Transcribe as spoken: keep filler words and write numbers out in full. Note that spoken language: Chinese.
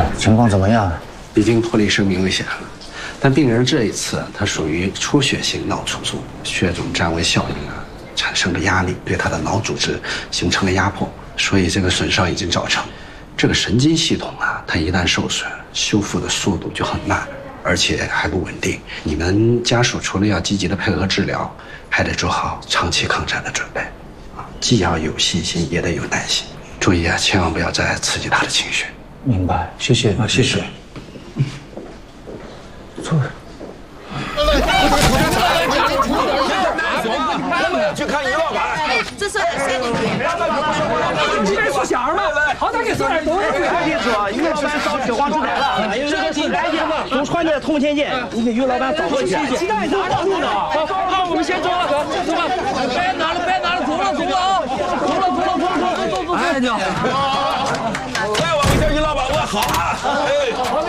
情况怎么样？ 已经脱离生命危险了，但病人这一次他属于出血性脑卒中，血肿占位效应啊，产生了压力，对他的脑组织形成了压迫，所以这个损伤已经造成。这个神经系统啊，它一旦受损，修复的速度就很慢，而且还不稳定。你们家属除了要积极的配合治疗，还得做好长期抗战的准备，啊，既要有信心，也得有耐心。注意啊，千万不要再刺激他的情绪。 明白，谢谢啊，谢谢。 坐。 去看于老板。 这是谁的剧？ 你这是相吗？好歹给说点东西。 我跟你说，于老板找血黄之灾了，这个是来电祖传的铜钱剑，你给于老板找回去。 鸡蛋咋保住呢？好，好，我们先走了，走吧。别拿了，别拿了，走了，走了啊！走了，走了，走了，走走走走。哎，娘。 来，我们家于老板，我好啊！哎。